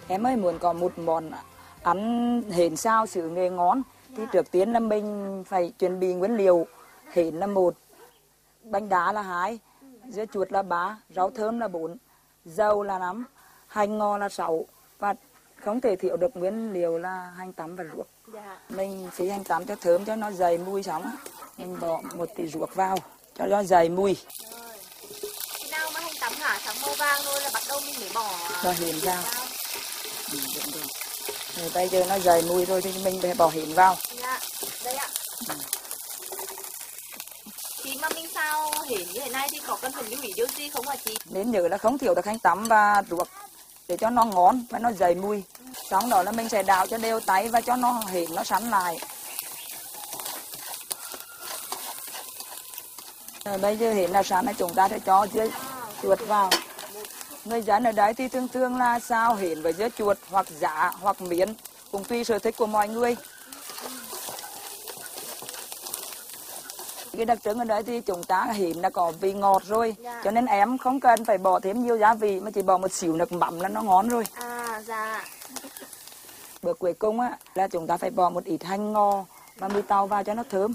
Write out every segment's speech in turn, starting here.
Em ơi, muốn có một món ăn hến xào xứ Nghệ ngon thì trước tiên là mình phải chuẩn bị nguyên liệu. Hến là 1, bánh đá là 2, dưa chuột là 3, rau thơm là 4, dầu là 5, hành ngò là 6 và không thể thiếu được nguyên liệu là hành tăm và ruốc. Mình phi hành tăm cho thơm cho nó dày mùi, xong mình bỏ một tí ruốc vào cho nó dày mùi. Khi nào mà hành tăm hả xong màu vàng rồi là bắt đầu mình mới bỏ Hến vào. Rồi bây giờ nó dày mùi rồi thì mình phải bỏ hến vào. Dạ, đây ạ. Khi mà mình xào hến như thế này thì có cần phải lưu ý điều gì không hả chị? Nên nhớ là không thiếu được hành tăm và ruốc để cho nó ngon và nó dày mùi. Xong đó là mình sẽ đảo cho đều tay và cho nó hến nó sắn lại. Rồi bây giờ hến là sắn là chúng ta sẽ cho dưa chuột vào. Người dân ở đấy thì thường là xào hến với dưa chuột hoặc giá hoặc miến, cũng tùy sở thích của mọi người. Cái đặc trưng ở đấy thì chúng ta hến là có vị ngọt rồi, cho nên em không cần phải bỏ thêm nhiều gia vị mà chỉ bỏ một xíu nước mắm là nó ngon rồi. Dạ. Bước cuối cùng á là chúng ta phải bỏ một ít hành ngò và mì tàu vào cho nó thơm.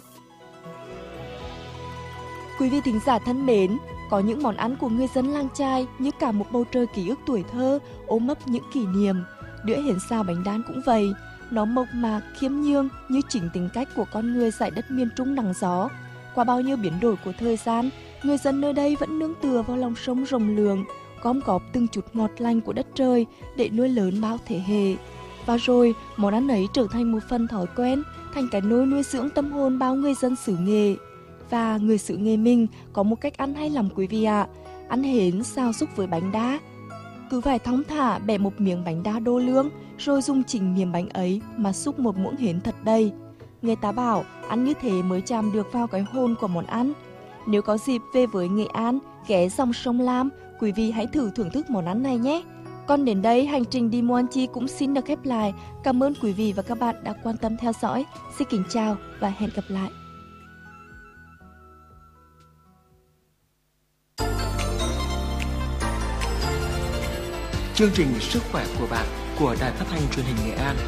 Quý vị thính giả thân mến, có những món ăn của người dân làng chài như cả một bầu trời ký ức tuổi thơ, ôm ấp những kỷ niệm. Đĩa hến xào bánh đan cũng vậy, nó mộc mạc, khiêm nhường như chính tính cách của con người dải đất miền Trung nắng gió. Qua bao nhiêu biến đổi của thời gian, người dân nơi đây vẫn nương tựa vào lòng sông rộng lượng, gom góp từng chút ngọt lành của đất trời để nuôi lớn bao thế hệ. Và rồi, món ăn ấy trở thành một phần thói quen, thành cái nôi nuôi dưỡng tâm hồn bao người dân xứ Nghệ. Và người xứ Nghệ mình có một cách ăn hay lắm quý vị ạ, ăn hến xào xúc với bánh đa. Cứ phải thong thả bẻ một miếng bánh đa đô lương, rồi dùng chính miếng bánh ấy mà xúc một muỗng hến thật đầy. Người ta bảo ăn như thế mới chạm được vào cái hồn của món ăn. Nếu có dịp về với Nghệ An, ghé dòng sông Lam, quý vị hãy thử thưởng thức món ăn này nhé. Còn đến đây, hành trình đi mua ăn chi cũng xin được khép lại. Cảm ơn quý vị và các bạn đã quan tâm theo dõi. Xin kính chào và hẹn gặp lại. Chương trình Sức khỏe của bạn của Đài Phát thanh Truyền hình Nghệ An.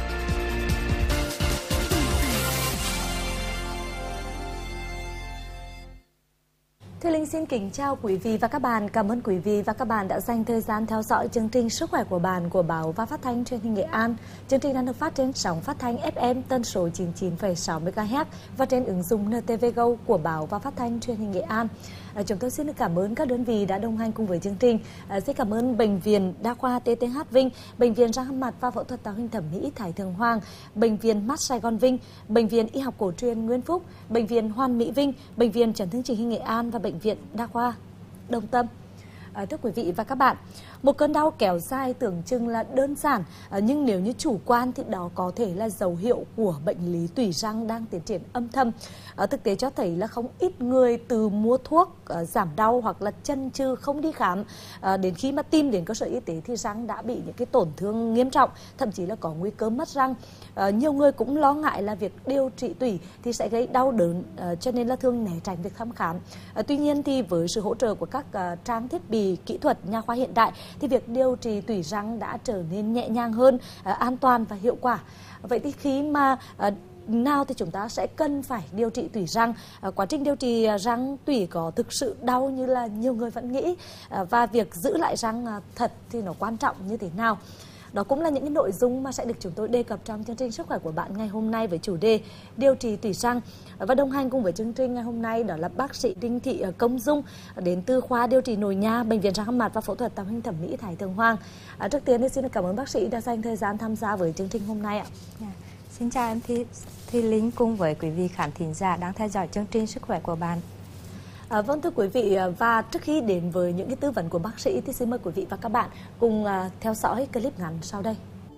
Thùy Linh xin kính chào quý vị và các bạn. Cảm ơn quý vị và các bạn đã dành thời gian theo dõi chương trình Sức khỏe của bạn của Báo và Phát thanh Truyền hình Nghệ An. Chương trình đang được phát trên sóng phát thanh FM tần số 99,6 MHz và trên ứng dụng NTV Go của Báo và Phát thanh Truyền hình Nghệ An. Chúng tôi xin được cảm ơn các đơn vị đã đồng hành cùng với chương trình. Xin cảm ơn Bệnh viện Đa khoa TTH Vinh, Bệnh viện răng hàm mặt và phẫu thuật tạo hình thẩm mỹ Thái Thượng Hoàng, Bệnh viện Mắt Sài Gòn Vinh, Bệnh viện Y học cổ truyền Nguyễn Phúc, Bệnh viện Hoàn Mỹ Vinh, Bệnh viện Chấn thương chỉnh hình Nghệ An và Bệnh viện Đa khoa Đồng Tâm. Thưa quý vị và các bạn, một cơn đau kéo dài tưởng chừng là đơn giản, nhưng nếu như chủ quan thì đó có thể là dấu hiệu của bệnh lý tủy răng đang tiến triển âm thầm. Thực tế cho thấy là không ít người từ mua thuốc giảm đau hoặc là chần chừ không đi khám, đến khi mà tìm đến cơ sở y tế thì răng đã bị những cái tổn thương nghiêm trọng, thậm chí là có nguy cơ mất răng. Nhiều người cũng lo ngại là việc điều trị tủy thì sẽ gây đau đớn, cho nên là thường né tránh việc thăm khám. Tuy nhiên thì với sự hỗ trợ của các trang thiết bị kỹ thuật nha khoa hiện đại thì việc điều trị tủy răng đã trở nên nhẹ nhàng hơn, an toàn và hiệu quả. Vậy thì khi mà nào thì chúng ta sẽ cần phải điều trị tủy răng. Quá trình điều trị răng tủy có thực sự đau như là nhiều người vẫn nghĩ, và việc giữ lại răng thật thì nó quan trọng như thế nào? Đó cũng là những cái nội dung mà sẽ được chúng tôi đề cập trong chương trình Sức khỏe của bạn ngày hôm nay với chủ đề điều trị tủy răng. Và đồng hành cùng với chương trình ngày hôm nay đó là bác sĩ Đinh Thị Công Dung đến từ khoa điều trị nội nha Bệnh viện răng hàm mặt và phẫu thuật tạo hình thẩm mỹ Thái Thượng Hoàng. Trước tiên thì xin cảm ơn bác sĩ đã dành thời gian tham gia với chương trình hôm nay ạ. Xin chào em Thùy Linh cùng với quý vị khán thính giả đang theo dõi chương trình Sức khỏe của bạn. Vâng thưa quý vị, và trước khi đến với những cái tư vấn của bác sĩ thì xin mời quý vị và các bạn cùng theo dõi clip ngắn sau đây.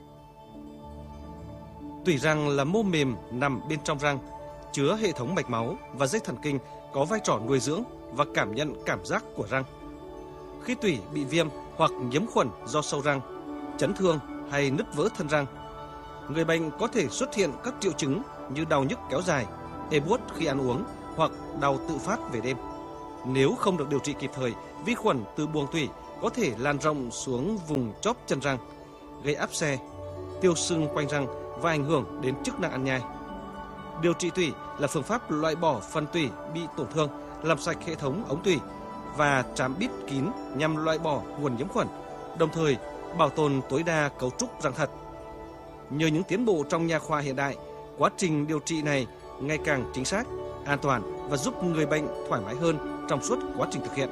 Tủy răng là mô mềm nằm bên trong răng, chứa hệ thống mạch máu và dây thần kinh có vai trò nuôi dưỡng và cảm nhận cảm giác của răng. Khi tủy bị viêm hoặc nhiễm khuẩn do sâu răng, chấn thương hay nứt vỡ thân răng, người bệnh có thể xuất hiện các triệu chứng như đau nhức kéo dài, ê buốt khi ăn uống hoặc đau tự phát về đêm. Nếu không được điều trị kịp thời, vi khuẩn từ buồng tủy có thể lan rộng xuống vùng chóp chân răng, gây áp xe, tiêu sưng quanh răng và ảnh hưởng đến chức năng ăn nhai. Điều trị tủy là phương pháp loại bỏ phần tủy bị tổn thương, làm sạch hệ thống ống tủy và trám bít kín nhằm loại bỏ nguồn nhiễm khuẩn, đồng thời bảo tồn tối đa cấu trúc răng thật. Nhờ những tiến bộ trong nha khoa hiện đại, quá trình điều trị này ngày càng chính xác, an toàn và giúp người bệnh thoải mái hơn trong suốt quá trình thực hiện.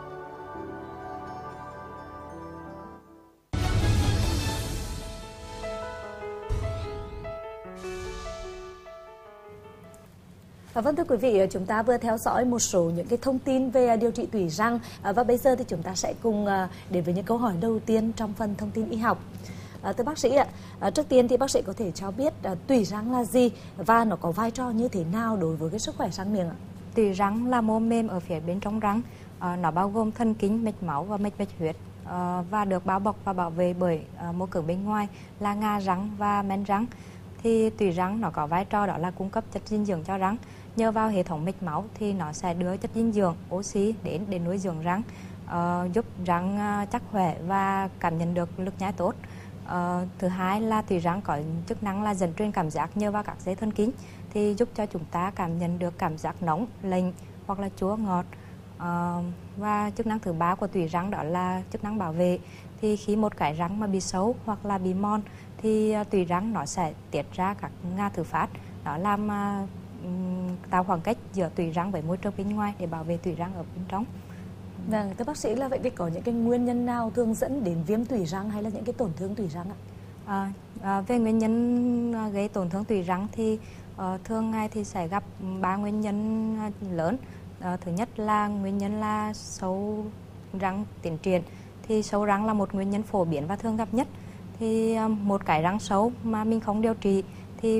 Vâng thưa quý vị, chúng ta vừa theo dõi một số những cái thông tin về điều trị tủy răng và bây giờ thì chúng ta sẽ cùng đến với những câu hỏi đầu tiên trong phần thông tin y học. Thưa bác sĩ ạ, trước tiên thì bác sĩ có thể cho biết tủy răng là gì và nó có vai trò như thế nào đối với cái sức khỏe răng miệng ạ? Tủy răng là mô mềm ở phía bên trong răng, nó bao gồm thần kinh, mạch máu và mạch bạch huyết và được bao bọc và bảo vệ bởi mô cứng bên ngoài là ngà răng và men răng. Thì tủy răng nó có vai trò đó là cung cấp chất dinh dưỡng cho răng. Nhờ vào hệ thống mạch máu thì nó sẽ đưa chất dinh dưỡng, oxy đến để nuôi dưỡng răng, giúp răng chắc khỏe và cảm nhận được lực nhai tốt. Thứ hai là tủy răng có chức năng là dẫn truyền cảm giác nhờ vào các dây thần kinh thì giúp cho chúng ta cảm nhận được cảm giác nóng, lạnh hoặc là chua ngọt. Và chức năng thứ ba của tủy răng đó là chức năng bảo vệ. Thì khi một cái răng mà bị xấu hoặc là bị mòn thì tủy răng nó sẽ tiết ra các nga thứ phát, nó làm tạo khoảng cách giữa tủy răng với môi trường bên ngoài để bảo vệ tủy răng ở bên trong. Vâng, thưa bác sĩ là vậy thì có những cái nguyên nhân nào thường dẫn đến viêm tủy răng hay là những cái tổn thương tủy răng ạ? Về nguyên nhân gây tổn thương tủy răng thì thường ngày thì sẽ gặp 3 nguyên nhân lớn. Thứ nhất là nguyên nhân là sâu răng tiến triển. Thì sâu răng là một nguyên nhân phổ biến và thường gặp nhất. Thì một cái răng sâu mà mình không điều trị thì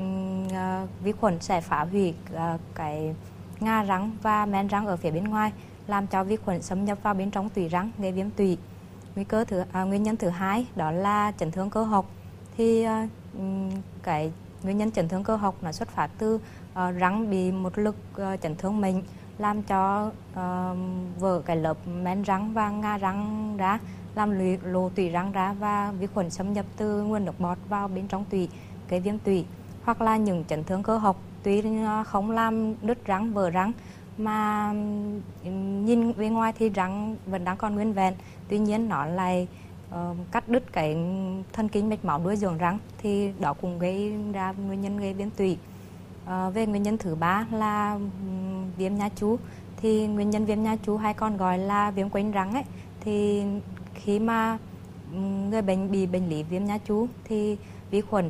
vi khuẩn sẽ phá hủy cái ngà răng và men răng ở phía bên ngoài, làm cho vi khuẩn xâm nhập vào bên trong tủy răng gây viêm tủy. Nguyên nhân thứ hai đó là chấn thương cơ học. Thì cái nguyên nhân chấn thương cơ học nó xuất phát từ răng bị một lực chấn thương mạnh, làm cho vỡ cái lớp men răng và ngà răng ra, làm lỗ tủy răng ra và vi khuẩn xâm nhập từ nguồn nước bọt vào bên trong tủy gây viêm tủy. Hoặc là những chấn thương cơ học tuy không làm đứt răng, vỡ răng mà nhìn bên ngoài thì răng vẫn đang còn nguyên vẹn, tuy nhiên nó lại cắt đứt cái thần kinh mạch máu nuôi dưỡng răng thì đó cũng gây ra nguyên nhân gây viêm tủy. Về nguyên nhân thứ ba là viêm nha chu. Thì nguyên nhân viêm nha chu hay còn gọi là viêm quanh răng ấy, thì khi mà người bệnh bị bệnh lý viêm nha chu thì vi khuẩn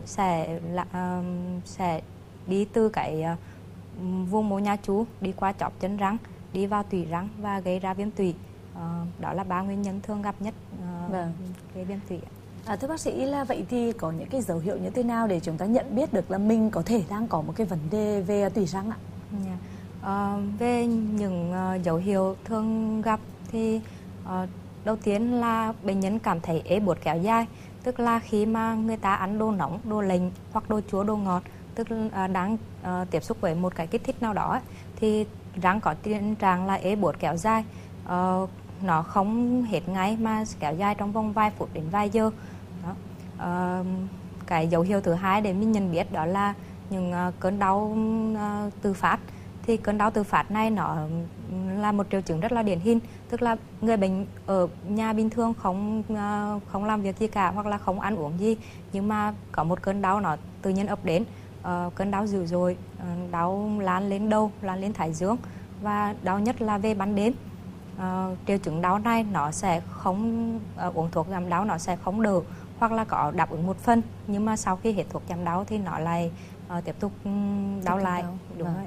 sẽ đi từ cái vùng mô nha chu đi qua chóp chân răng, đi vào tủy răng và gây ra viêm tủy. Đó là 3 nguyên nhân thường gặp nhất gây viêm tủy. Thưa bác sĩ là vậy thì có những cái dấu hiệu như thế nào để chúng ta nhận biết được là mình có thể đang có một cái vấn đề về tủy răng ạ? Về những dấu hiệu thường gặp thì đầu tiên là bệnh nhân cảm thấy ế buốt kéo dài, tức là khi mà người ta ăn đồ nóng, đồ lạnh hoặc đồ chua, đồ ngọt, tức là đang tiếp xúc với một cái kích thích nào đó ấy, thì răng có tình trạng là ế buốt kéo dài, nó không hết ngay mà kéo dài trong vòng vài phút đến vài giờ. Đó. Cái dấu hiệu thứ hai để mình nhận biết đó là những cơn đau tự phát. Thì cơn đau tự phát này nó là một triệu chứng rất là điển hình, tức là người bệnh ở nhà bình thường không làm việc gì cả hoặc là không ăn uống gì, nhưng mà có một cơn đau nó tự nhiên ập đến, cơn đau dữ dội, đau lan lên đầu, lan lên thái dương và đau nhất là về ban đêm. Triệu chứng đau này nó sẽ không uống thuốc giảm đau nó sẽ không đỡ hoặc là có đáp ứng một phần, nhưng mà sau khi hết thuốc giảm đau thì nó lại tiếp tục đau lại. Đúng rồi.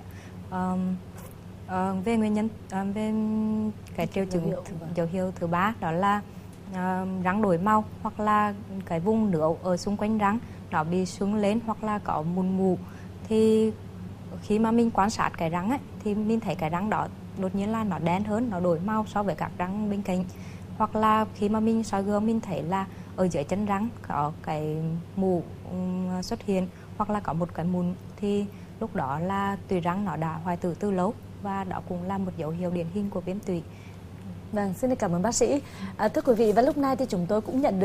Về nguyên nhân về cái triệu chứng dấu hiệu thứ ba đó là răng đổi màu hoặc là cái vùng nước ở xung quanh răng nó bị sưng lên hoặc là có mụn mủ. Thì khi mà mình quan sát cái răng ấy, thì mình thấy cái răng đó đột nhiên là nó đen hơn, nó đổi màu so với các răng bên cạnh. Hoặc là khi mà mình soi gương mình thấy là ở dưới chân răng có cái mủ xuất hiện hoặc là có một cái mụn, thì lúc đó là tủy răng nó đã hoại tử từ lâu và đó cũng là một dấu hiệu điển hình của viêm tủy. Vâng, xin cảm ơn bác sĩ. Thưa quý vị, và lúc này thì chúng tôi cũng nhận được